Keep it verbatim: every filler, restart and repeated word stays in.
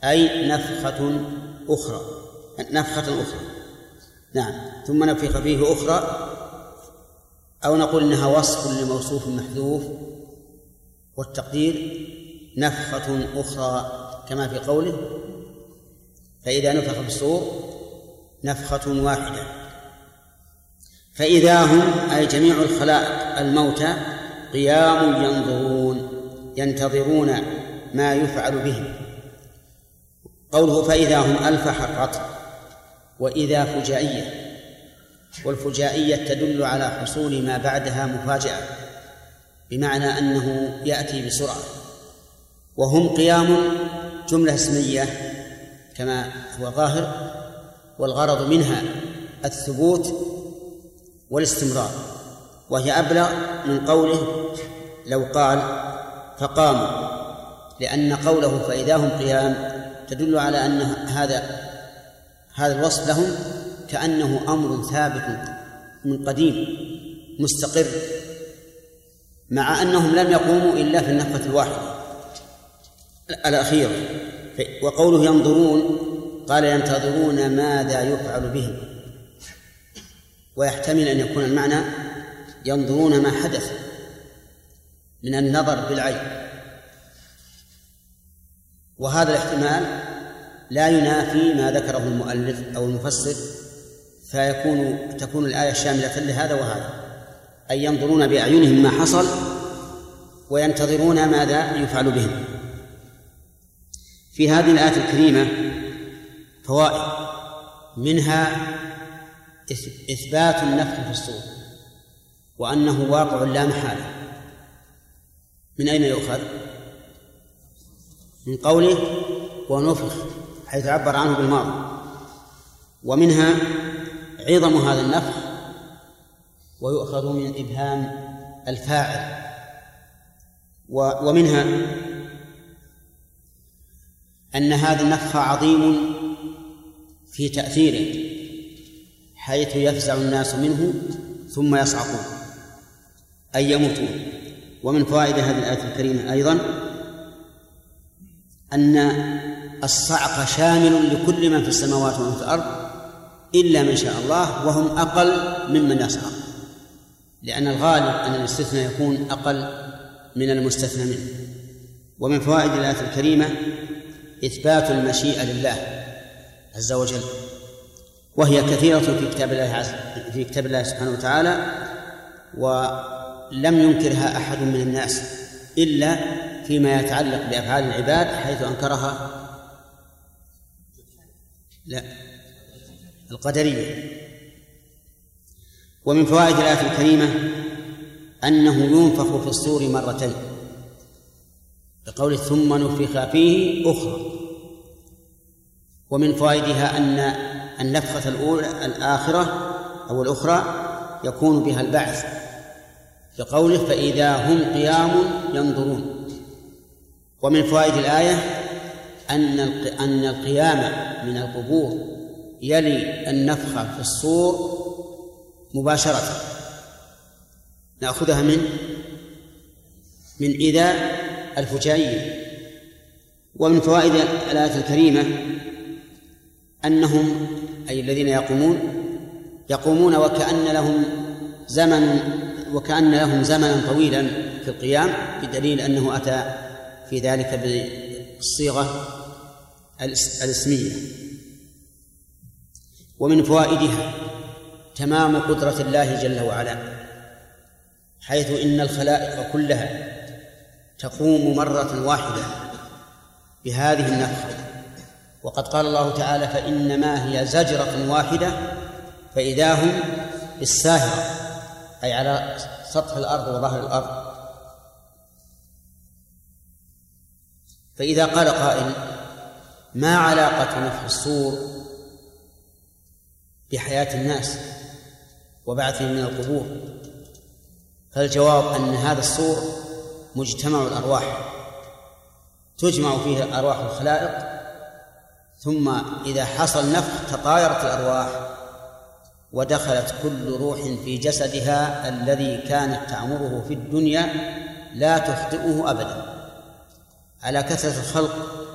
أي نفخة أخرى، نفخة أخرى. نعم. ثم نفخ فيه أخرى، أو نقول إنها وصف لموصوف محذوف، والتقدير نفخة أخرى كما في قوله فإذا نفخ في الصور نفخة واحدة. فإذا هم أي جميع الخلائق الموتى قيام ينظرون ينتظرون ما يفعل بهم. قوله فإذا هم ألف حقت، وإذا فجائية، والفجائية تدل على حصول ما بعدها مفاجأة، بمعنى أنه يأتي بسرعة. وهم قيام جملة اسمية كما هو ظاهر، والغرض منها الثبوت والاستمرار، وهي أبلغ من قوله لو قال فقاموا، لأن قوله فإذا هم قيام تدل على أن هذا هذا الوصف لهم كأنه أمر ثابت من قديم مستقر، مع أنهم لم يقوموا إلا في النفخة الواحدة الأخيرة. وقوله ينظرون قال ينتظرون ماذا يفعل بهم، ويحتمل أن يكون المعنى ينظرون ما حدث من النظر بالعين، وهذا الاحتمال لا ينافي ما ذكره المؤلف أو المفسر، فيكون تكون الآية شاملة لهذا وهذا، أي ينظرون بأعينهم ما حصل وينتظرون ماذا يفعل بهم. في هذه الآية الكريمة فوائد، منها إثبات النفخ في الصور وأنه واقع لا محالة. من أين يؤخذ؟ من قوله ونفخ، حيث عبر عنه بالماضي. ومنها عظم هذا النفخ، ويؤخذ من إبهام الفاعل. ومنها أن هذا النفخ عظيم في تأثيره، حيث يفزع الناس منه ثم يصعقون أي يموتون. ومن فوائد هذه الآية الكريمة أيضا أن الصعق شامل لكل من في السماوات ومن في الأرض إلا من شاء الله، وهم أقل ممن يصعق، لأن الغالب أن الاستثناء يكون أقل من المستثنى منه. ومن فوائد الآية الكريمة إثبات المشيئة لله عز وجل، وهي كثيرة في كتاب الله عز في كتاب الله سبحانه وتعالى، ولم ينكرها أحد من الناس إلا فيما يتعلق بأفعال العباد، حيث أنكرها لا القدرية. ومن فوائد الآية الكريمة أنه ينفخ في الصور مرتين، بقول ثم نفخ فيه أخرى. ومن فوائدها أن النفخة الأولى الآخرة أو الأخرى يكون بها البعث، بقوله فإذا هم قيام ينظرون. ومن فوائد الآية أن أن القيام من القبور يلي النفخ في الصور مباشرة، نأخذها من من إذا الفجائية. ومن فوائد الآية الكريمة أنهم أي الذين يقومون يقومون وكأن لهم زمن وكأن لهم زمنا طويلا في القيام، بدليل أنه أتى في ذلك بالصيغة الاسمية. ومن فوائدها تمام قدرة الله جل وعلا، حيث إن الخلائق كلها تقوم مرة واحدة بهذه النفخة، وقد قال الله تعالى فإنما هي زجرة واحدة فإذا هم بالساهرة، أي على سطح الأرض وظهر الأرض. فإذا قال قائل ما علاقة نفخ الصور بحياة الناس وبعثهم من القبور؟ فالجواب أن هذا الصور مجتمع الأرواح، تجمع فيه أرواح الخلائق، ثم إذا حصل نفخ تطايرت الأرواح ودخلت كل روح في جسدها الذي كانت تعمره في الدنيا لا تخطئه أبدا على كثرة الخلق